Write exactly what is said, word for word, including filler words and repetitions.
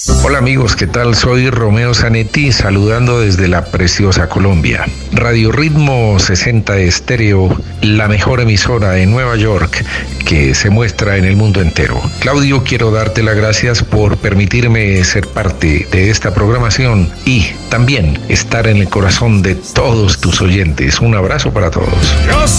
Hola amigos, ¿qué tal? Soy Romeo Zanetti, saludando desde la preciosa Colombia. Radio Ritmo sesenta Estéreo, la mejor emisora en Nueva York que se muestra en el mundo entero. Claudio, quiero darte las gracias por permitirme ser parte de esta programación y también estar en el corazón de todos tus oyentes. Un abrazo para todos.